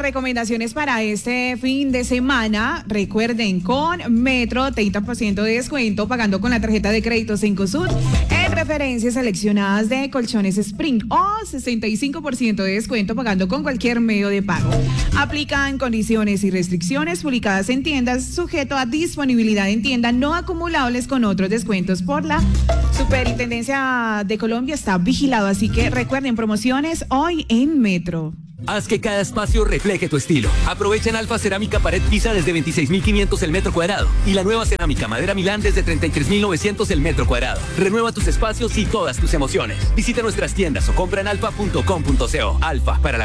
recomendaciones para este fin de semana. Recuerden, con Metro, 30% de descuento pagando con la tarjeta de crédito Cencosud en referencias seleccionadas de colchones Spring o 65% de descuento pagando con cualquier medio de pago. Aplican condiciones y restricciones publicadas en tiendas, sujeto a disponibilidad en tienda, no acumulables con otros descuentos por la Superintendencia de Colombia. Está vigilado, así que recuerden, promociones hoy en Metro. Haz que cada espacio refleje tu estilo. Aprovecha en Alfa Cerámica Pared Pisa desde 26.500 el metro cuadrado y la nueva Cerámica Madera Milán desde 33.900 el metro cuadrado. Renueva tus espacios y todas tus emociones. Visita nuestras tiendas o compra en alfa.com.co. Alfa, para la